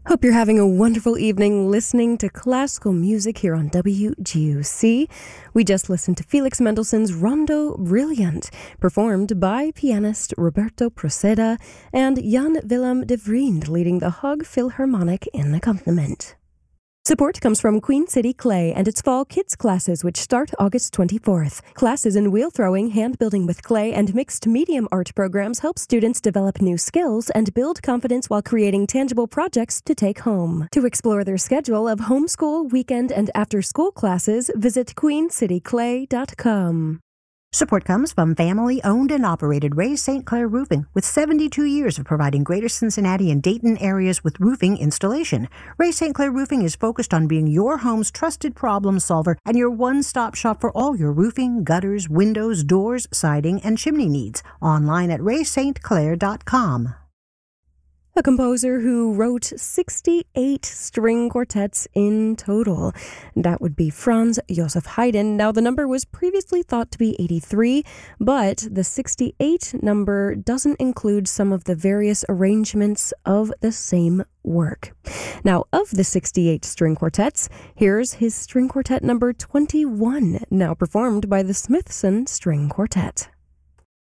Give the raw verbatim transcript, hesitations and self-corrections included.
Hope you're having a wonderful evening listening to classical music here on W G U C. We just listened to Felix Mendelssohn's Rondo Brilliant, performed by pianist Roberto Proceda and Jan Willem de Vriend, leading the Hague Philharmonic in accompaniment. Support comes from Queen City Clay and its fall kids classes, which start August twenty-fourth. Classes in wheel throwing, hand building with clay, and mixed medium art programs help students develop new skills and build confidence while creating tangible projects to take home. To explore their schedule of homeschool, weekend, and after-school classes, visit queen city clay dot com. Support comes from family-owned and operated Ray Saint Clair Roofing, with seventy-two years of providing Greater Cincinnati and Dayton areas with roofing installation. Ray Saint Clair Roofing is focused on being your home's trusted problem solver and your one-stop shop for all your roofing, gutters, windows, doors, siding, and chimney needs. Online at ray saint clair dot com. A composer who wrote sixty-eight string quartets in total. That would be Franz Joseph Haydn. Now, the number was previously thought to be eighty-three, but the sixty-eight number doesn't include some of the various arrangements of the same work. Now, of the sixty-eight string quartets, here's his string quartet number twenty-one, now performed by the Smithson String Quartet.